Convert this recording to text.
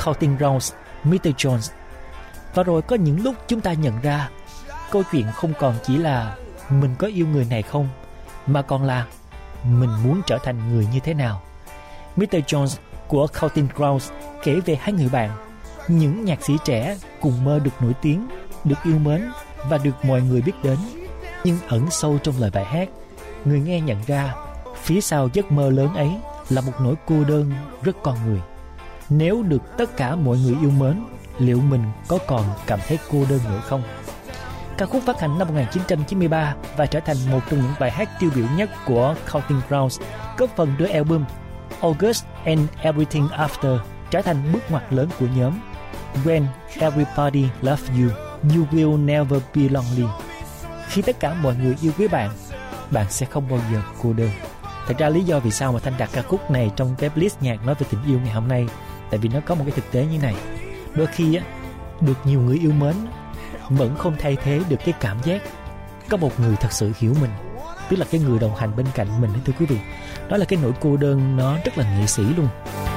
Counting Crows, Mr. Jones. Và rồi có những lúc chúng ta nhận ra câu chuyện không còn chỉ là mình có yêu người này không, mà còn là mình muốn trở thành người như thế nào. Mr. Jones của Counting Crows kể về hai người bạn, những nhạc sĩ trẻ cùng mơ được nổi tiếng, được yêu mến và được mọi người biết đến. Nhưng ẩn sâu trong lời bài hát, người nghe nhận ra phía sau giấc mơ lớn ấy là một nỗi cô đơn rất con người. Nếu được tất cả mọi người yêu mến, liệu mình có còn cảm thấy cô đơn nữa không? Ca khúc phát hành năm 1993 và trở thành một trong những bài hát tiêu biểu nhất của Counting Crows, góp phần đưa album August and Everything After trở thành bước ngoặt lớn của nhóm. When everybody loves you, you will never be lonely. Khi tất cả mọi người yêu quý bạn, bạn sẽ không bao giờ cô đơn. Thật ra lý do vì sao mà Thanh đặt ca khúc này trong cái playlist nhạc nói về tình yêu ngày hôm nay, tại vì nó có một cái thực tế như này. Đôi khi á, được nhiều người yêu mến vẫn không thay thế được cái cảm giác có một người thật sự hiểu mình, tức là cái người đồng hành bên cạnh mình, thưa quý vị. Đó là cái nỗi cô đơn nó rất là nghệ sĩ luôn.